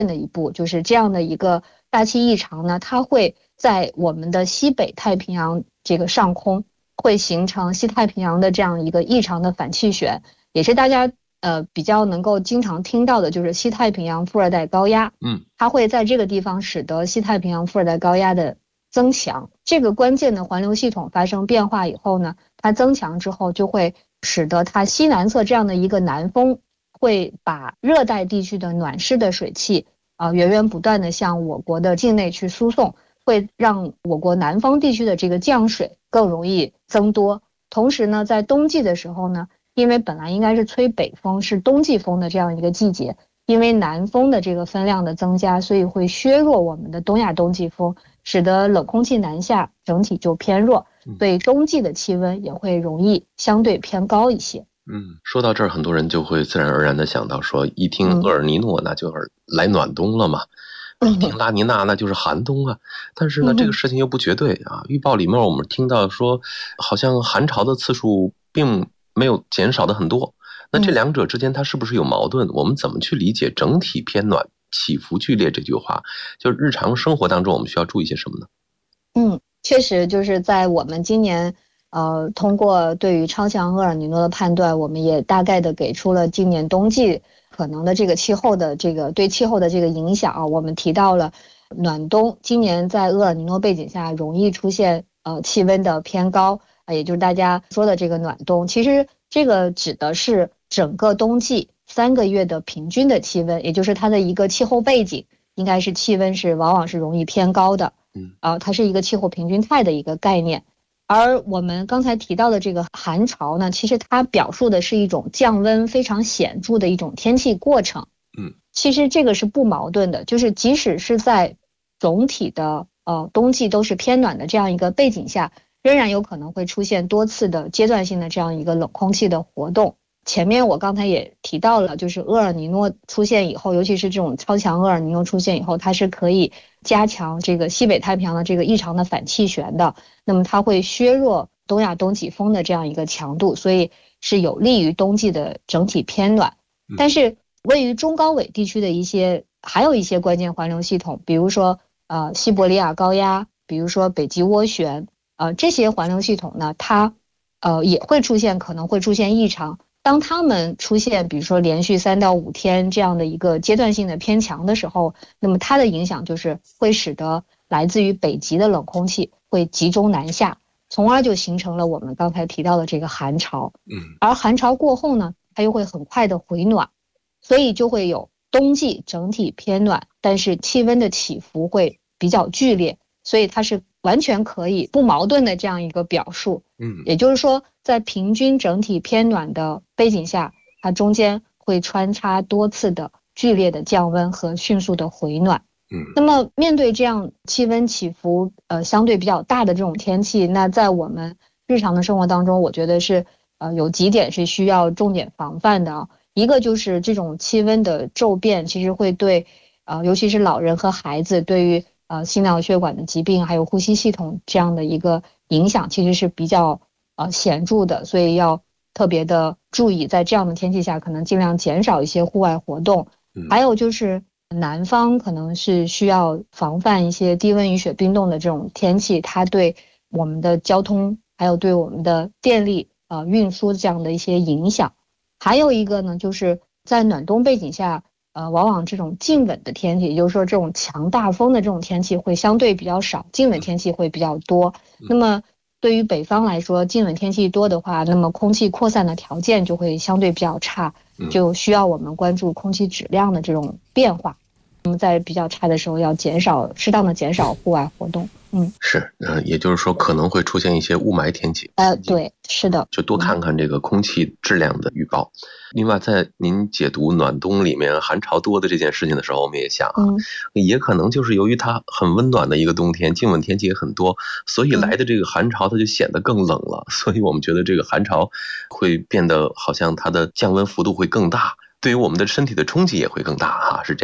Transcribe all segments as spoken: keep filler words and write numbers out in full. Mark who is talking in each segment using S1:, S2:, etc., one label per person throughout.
S1: 的一步，就是这样的一个大气异常呢，它会在我们的西北太平洋这个上空会形成西太平洋的这样一个异常的反气旋，也是大家呃比较能够经常听到的，就是西太平洋副热带高压。
S2: 嗯，
S1: 它会在这个地方使得西太平洋副热带高压的增强。这个关键的环流系统发生变化以后呢，它增强之后就会使得它西南侧这样的一个南风会把热带地区的暖湿的水汽啊、呃、源源不断的向我国的境内去输送，会让我国南方地区的这个降水更容易增多。同时呢，在冬季的时候呢，因为本来应该是吹北风，是冬季风的这样一个季节，因为南风的这个分量的增加，所以会削弱我们的东亚冬季风，使得冷空气南下，整体就偏弱，所以冬季的气温也会容易相对偏高一些。
S2: 嗯，说到这儿，很多人就会自然而然的想到说，一听厄尔尼诺，那就是来暖冬了嘛。一听拉尼娜，那就是寒冬啊。但是呢，这个事情又不绝对啊。预报里面我们听到说，好像寒潮的次数并没有减少的很多。那这两者之间它是不是有矛盾？我们怎么去理解整体偏暖、起伏剧烈这句话？就是日常生活当中我们需要注意些什么呢？
S1: 嗯，确实就是在我们今年呃，通过对于超强厄尔尼诺的判断，我们也大概的给出了今年冬季可能的这个气候的这个对气候的这个影响啊。我们提到了暖冬，今年在厄尔尼诺背景下容易出现呃气温的偏高，呃，也就是大家说的这个暖冬。其实这个指的是整个冬季三个月的平均的气温，也就是它的一个气候背景，应该是气温是往往是容易偏高的。
S2: 嗯，
S1: 啊、呃，它是一个气候平均态的一个概念。而我们刚才提到的这个寒潮呢，其实它表述的是一种降温非常显著的一种天气过程。
S2: 嗯，
S1: 其实这个是不矛盾的，就是即使是在总体的呃冬季都是偏暖的这样一个背景下，仍然有可能会出现多次的阶段性的这样一个冷空气的活动。前面我刚才也提到了，就是厄尔尼诺出现以后，尤其是这种超强厄尔尼诺出现以后，它是可以加强这个西北太平洋的这个异常的反气旋的，那么它会削弱东亚冬季风的这样一个强度，所以是有利于冬季的整体偏暖。但是位于中高纬地区的一些还有一些关键环流系统，比如说呃西伯利亚高压，比如说北极涡旋，呃这些环流系统呢，它呃也会出现可能会出现异常。当它们出现比如说连续三到五天这样的一个阶段性的偏强的时候，那么它的影响就是会使得来自于北极的冷空气会集中南下，从而就形成了我们刚才提到的这个寒潮。
S2: 嗯，
S1: 而寒潮过后呢，它又会很快的回暖，所以就会有冬季整体偏暖，但是气温的起伏会比较剧烈，所以它是完全可以不矛盾的这样一个表述。
S2: 嗯，
S1: 也就是说，在平均整体偏暖的背景下，它中间会穿插多次的剧烈的降温和迅速的回暖。
S2: 嗯，
S1: 那么面对这样气温起伏呃相对比较大的这种天气，那在我们日常的生活当中，我觉得是呃有几点是需要重点防范的啊。一个就是这种气温的骤变，其实会对呃尤其是老人和孩子对于呃心脑血管的疾病还有呼吸系统这样的一个影响，其实是比较呃显著的，所以要特别的注意，在这样的天气下，可能尽量减少一些户外活动。还有就是南方可能是需要防范一些低温雨雪冰冻的这种天气，它对我们的交通还有对我们的电力呃运输这样的一些影响。还有一个呢，就是在暖冬背景下，呃，往往这种近稳的天气，也就是说这种强大风的这种天气会相对比较少，近稳天气会比较多。那么对于北方来说，近稳天气多的话，那么空气扩散的条件就会相对比较差，就需要我们关注空气质量的这种变化。那么在比较差的时候，要减少适当的减少户外活动。嗯，
S2: 是，呃，也就是说可能会出现一些雾霾天气。
S1: 呃，对，是的，
S2: 就多看看这个空气质量的预报。另外，在您解读暖冬里面寒潮多的这件事情的时候，我们也想啊，
S1: 嗯，
S2: 也可能就是由于它很温暖的一个冬天，近稳天气也很多，所以来的这个寒潮它就显得更冷了。所以我们觉得这个寒潮会变得好像它的降温幅度会更大，对于我们的身体的冲击也会更大哈，是这样。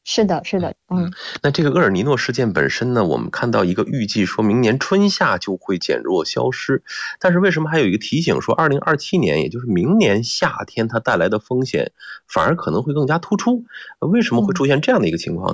S1: 是的，是的，嗯。
S2: 那这个厄尔尼诺事件本身呢，我们看到一个预计说明年春夏就会减弱消失，但是为什么还有一个提醒说二零二七年，也就是明年夏天它带来的风险反而可能会更加突出？为什么会出现这样的一个情况？